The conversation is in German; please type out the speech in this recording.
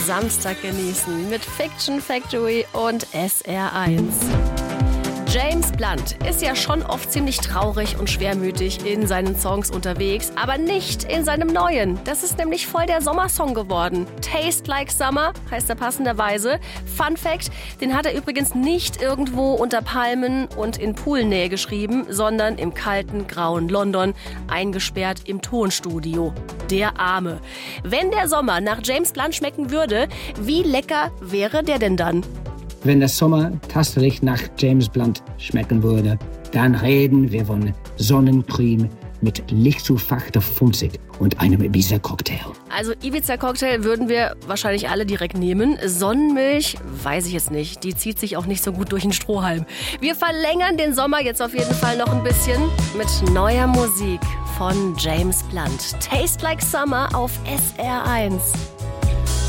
Samstag genießen mit Fiction Factory und SR1. James Blunt ist ja schon oft ziemlich traurig und schwermütig in seinen Songs unterwegs, aber nicht in seinem neuen. Das ist nämlich voll der Sommersong geworden. Taste Like Summer heißt er passenderweise. Fun Fact, den hat er übrigens nicht irgendwo unter Palmen und in Poolnähe geschrieben, sondern im kalten, grauen London, eingesperrt im Tonstudio. Der Arme. Wenn der Sommer nach James Blunt schmecken würde, wie lecker wäre der denn dann? Wenn der Sommer tatsächlich nach James Blunt schmecken würde, dann reden wir von Sonnencreme mit lichtzufachter Funzig und einem Ibiza-Cocktail. Also Ibiza-Cocktail würden wir wahrscheinlich alle direkt nehmen. Sonnenmilch, weiß ich jetzt nicht. Die zieht sich auch nicht so gut durch den Strohhalm. Wir verlängern den Sommer jetzt auf jeden Fall noch ein bisschen mit neuer Musik von James Blunt. Taste Like Summer auf SR1.